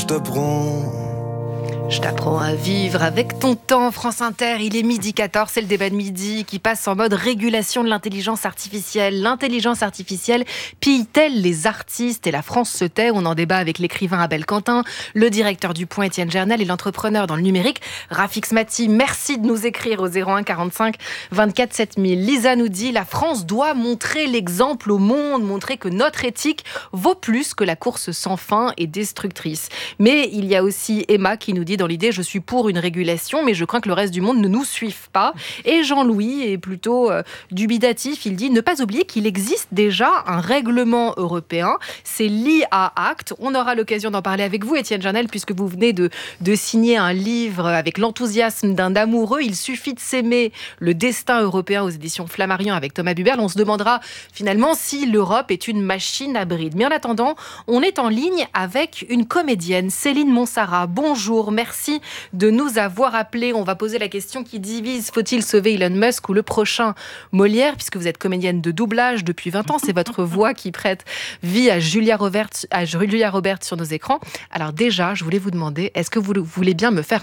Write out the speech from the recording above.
Je t'apprends à vivre avec ton temps. France Inter, il est 12h14, c'est le débat de midi qui passe en mode régulation de l'intelligence artificielle. L'intelligence artificielle pille-t-elle les artistes? Et la France se tait. On en débat avec l'écrivain Abel Quentin, le directeur du Point Étienne Gernel et l'entrepreneur dans le numérique Rafik Smati. Merci de nous écrire au 01 45 24 7000. Lisa nous dit: la France doit montrer l'exemple au monde, montrer que notre éthique vaut plus que la course sans fin et destructrice. Mais il y a aussi Emma qui nous dit: dans l'idée, je suis pour une régulation, mais je crains que le reste du monde ne nous suive pas. Et Jean-Louis est plutôt dubitatif. Il dit: ne pas oublier qu'il existe déjà un règlement européen. C'est l'IA Act. On aura l'occasion d'en parler avec vous, Étienne Gernel, puisque vous venez de signer un livre avec l'enthousiasme d'un amoureux. Il suffit de s'aimer, le destin européen aux éditions Flammarion avec Thomas Buberl. On se demandera finalement si l'Europe est une machine à bride. Mais en attendant, on est en ligne avec une comédienne, Céline Monsarrat. Bonjour, merci de nous avoir appelés. On va poser la question qui divise: faut-il sauver Elon Musk ou le prochain Molière? Puisque vous êtes comédienne de doublage depuis 20 ans, c'est votre voix qui prête vie à Julia Roberts sur nos écrans. Alors déjà, je voulais vous demander, est-ce que vous voulez bien me faire